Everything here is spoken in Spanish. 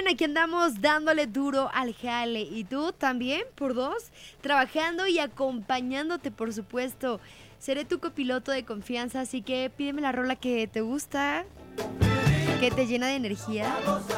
bien, aquí andamos dándole duro al jale. Y tú también, por dos, trabajando y acompañándote, por supuesto. Seré tu copiloto de confianza, así que pídeme la rola que te gusta, que te llena de energía.